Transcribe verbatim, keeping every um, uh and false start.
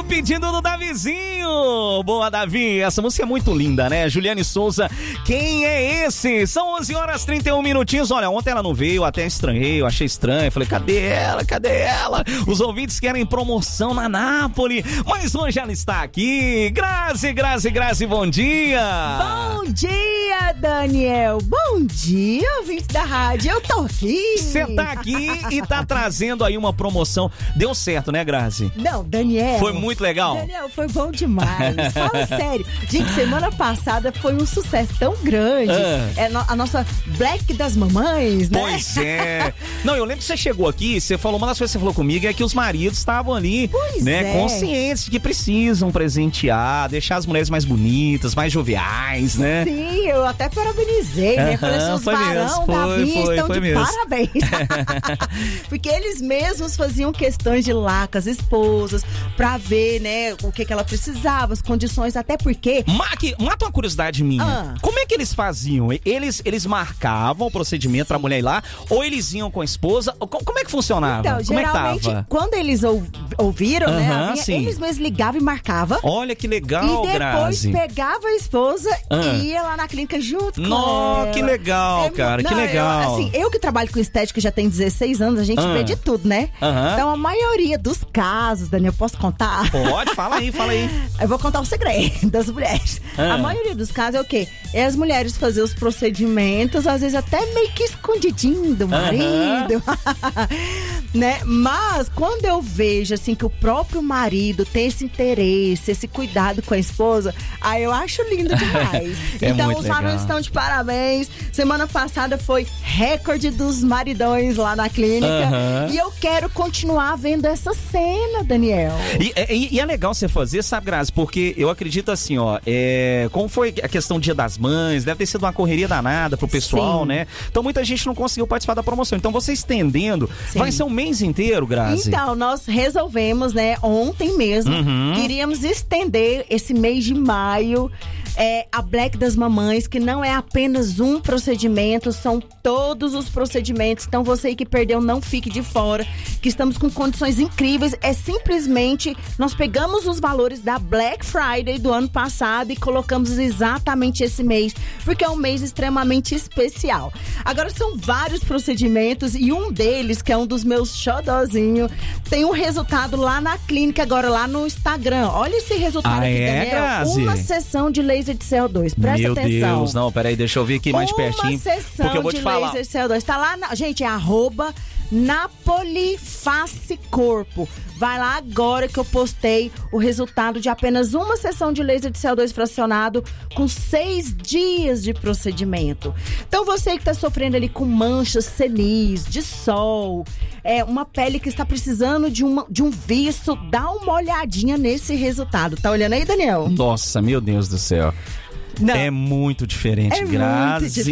no pedido do Davizinho. Boa, Davi. Essa música é muito linda, né? Juliane Souza, quem é esse? São onze horas e trinta e um minutinhos. Olha, ontem ela não veio, até estranhei, eu achei estranho. Falei, cadê ela? Cadê ela? Os ouvintes querem promoção na Nápoles, mas hoje ela está aqui. Grazi, Grazi, Grazi, bom dia. Bom dia, Daniel. Bom dia, ouvintes da rádio. Eu tô aqui. Você tá aqui e tá trazendo aí uma promoção. Deu certo, né, Grazi? Não, Daniel. Foi muito legal. Daniel, foi bom demais. Fala sério. Gente, semana passada foi um sucesso tão grande. Ah. É a nossa Black das Mamães, né? Pois é. Não, eu lembro que você chegou aqui, você falou, uma das coisas que você falou comigo é que os maridos estavam ali, pois né, é. conscientes de que precisam presentear, deixar as mulheres mais bonitas, mais joviais, né? Sim, eu até parabenizei, né? Falei assim, os foi varão mesmo, da foi, Vinha foi, estão foi de mesmo. parabéns. Porque eles mesmos faziam questões de lá com as esposas, pra ver, né, o que, que ela precisava, as condições, até porque... Mac, mata uma curiosidade minha. Ah. Como é que eles faziam? Eles, eles marcavam o procedimento pra mulher ir lá, ou eles iam com a esposa? Como, como é que funcionava? Então, como geralmente, é que tava? quando eles ou, ouviram, Aham, né, a Vinha, sim. eles mesmos ligavam e marcavam. Olha que legal, E depois Grazi. pegava a esposa Ah. e ia lá na clínica junto com Nó, ela. que legal, É, cara, não, que legal. Eu, assim, eu que trabalho com estética já tem dezesseis anos, a gente Ah. vê de tudo, né? Aham. Então, a maioria dos casos, Daniel, posso contar? Pode, fala aí, fala aí. Eu vou contar o segredo das mulheres. Ah. A maioria dos casos é o quê? É as mulheres fazer os procedimentos, às vezes até meio que escondidinho do marido. Né? Mas quando eu vejo assim que o próprio marido tem esse interesse, esse cuidado com a esposa, aí eu acho lindo demais. É então muito os varões legal. estão de parabéns. Semana passada foi recorde dos maridões lá na clínica. Aham. E eu quero continuar vendo essa cena, Daniel. E, e- e é legal você fazer, sabe, Grazi? Porque eu acredito assim, ó, é, como foi a questão do Dia das Mães, deve ter sido uma correria danada pro pessoal, Sim. né? Então muita gente não conseguiu participar da promoção. Então você estendendo, Sim. vai ser um mês inteiro, Grazi? Então, nós resolvemos, né, ontem mesmo, Uhum. queríamos estender esse mês de maio, é, a Black das Mamães, que não é apenas um procedimento, são todos os procedimentos. Então, você que perdeu, não fique de fora, que estamos com condições incríveis. É simplesmente, nós pegamos os valores da Black Friday do ano passado e colocamos exatamente esse mês, porque é um mês extremamente especial. Agora, são vários procedimentos e um deles, que é um dos meus xodózinho, tem um resultado lá na clínica, agora lá no Instagram. Olha esse resultado Ah, aqui, é, Daniel. Grazi? Uma sessão de laser de C O dois. Presta Meu atenção. Deus, não, peraí, deixa eu ver aqui mais Uma pertinho. sessão Porque eu vou de te falar. laser C O dois. Tá lá, na, gente, é arroba Napoliface Corpo. Vai lá agora que eu postei o resultado de apenas uma sessão de laser de C O dois fracionado com seis dias de procedimento. Então você que tá sofrendo ali com manchas senis, de sol, é, uma pele que está precisando de, uma, de um viço, dá uma olhadinha nesse resultado. Tá olhando aí, Daniel? Nossa, meu Deus do céu. Não. É muito diferente, É muito Grazi. diferente.